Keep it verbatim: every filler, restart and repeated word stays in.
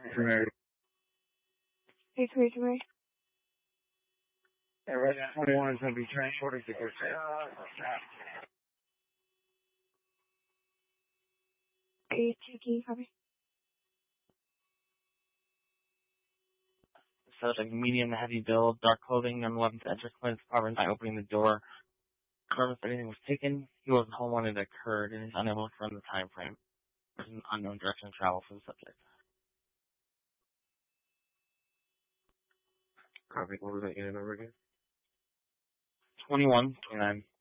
Mary. Hey, three three. Yeah, right. twenty-one is going to be transported to go Eight two, can you copy? Subject medium to heavy build, dark clothing, none weapons to enter Clint's apartment by opening the door. Regardless if anything was taken, he wasn't home when it occurred and is unable to confirm the time frame. There's an unknown direction of travel for the subject. Copy. What was that unit number again? twenty-one twenty-nine.